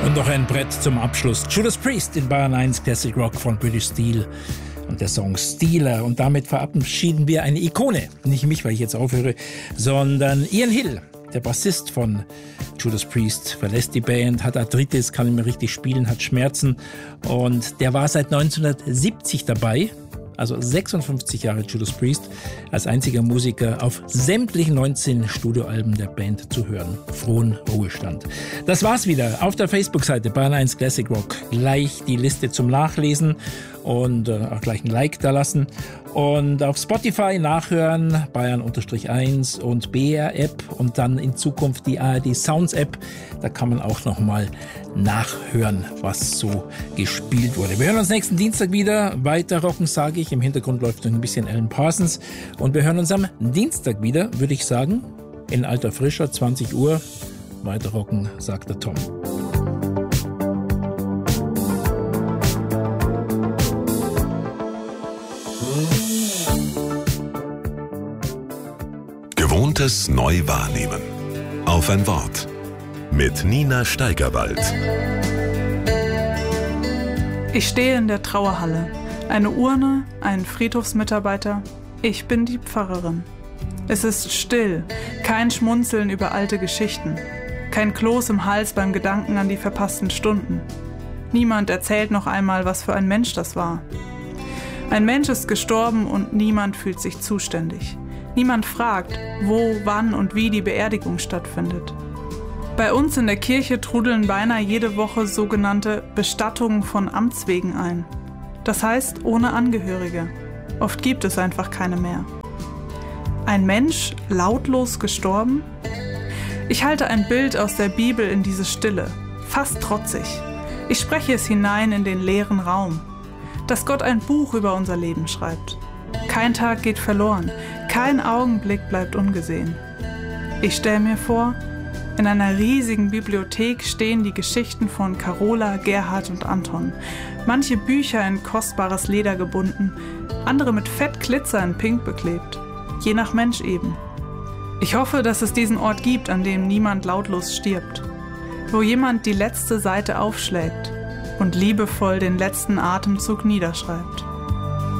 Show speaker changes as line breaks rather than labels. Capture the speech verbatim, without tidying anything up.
Und noch ein Brett zum Abschluss. Judas Priest in Bayern eins Classic Rock von British Steel und der Song Stealer. Und damit verabschieden wir eine Ikone. Nicht mich, weil ich jetzt aufhöre, sondern Ian Hill, der Bassist von Judas Priest, verlässt die Band, hat Arthritis, kann nicht mehr richtig spielen, hat Schmerzen. Und der war seit neunzehnhundertsiebzig dabei. Also sechsundfünfzig Jahre Judas Priest, als einziger Musiker auf sämtlichen neunzehn Studioalben der Band zu hören. Frohen Ruhestand. Das war's wieder. Auf der Facebook-Seite Bayern eins Classic Rock gleich die Liste zum Nachlesen und äh, auch gleich ein Like da lassen. Und auf Spotify nachhören, Bayern eins und B R-App und dann in Zukunft die A R D Sounds App. Da kann man auch nochmal nachhören, was so gespielt wurde. Wir hören uns nächsten Dienstag wieder. Weiter rocken, sage ich. Im Hintergrund läuft noch ein bisschen Alan Parsons. Und wir hören uns am Dienstag wieder, würde ich sagen, in alter Frischer, zwanzig Uhr. Weiter rocken, sagt der Tom.
Gewohntes neu wahrnehmen. Auf ein Wort. Mit Nina Steigerwald.
Ich stehe in der Trauerhalle. Eine Urne, ein Friedhofsmitarbeiter. Ich bin die Pfarrerin. Es ist still, kein Schmunzeln über alte Geschichten. Kein Kloß im Hals beim Gedanken an die verpassten Stunden. Niemand erzählt noch einmal, was für ein Mensch das war. Ein Mensch ist gestorben und niemand fühlt sich zuständig. Niemand fragt, wo, wann und wie die Beerdigung stattfindet. Bei uns in der Kirche trudeln beinahe jede Woche sogenannte Bestattungen von Amts wegen ein. Das heißt, ohne Angehörige. Oft gibt es einfach keine mehr. Ein Mensch lautlos gestorben? Ich halte ein Bild aus der Bibel in diese Stille, fast trotzig. Ich spreche es hinein in den leeren Raum. Dass Gott ein Buch über unser Leben schreibt. Kein Tag geht verloren, kein Augenblick bleibt ungesehen. Ich stelle mir vor, in einer riesigen Bibliothek stehen die Geschichten von Carola, Gerhard und Anton. Manche Bücher in kostbares Leder gebunden, andere mit Fettglitzer in Pink beklebt. Je nach Mensch eben. Ich hoffe, dass es diesen Ort gibt, an dem niemand lautlos stirbt. Wo jemand die letzte Seite aufschlägt und liebevoll den letzten Atemzug niederschreibt.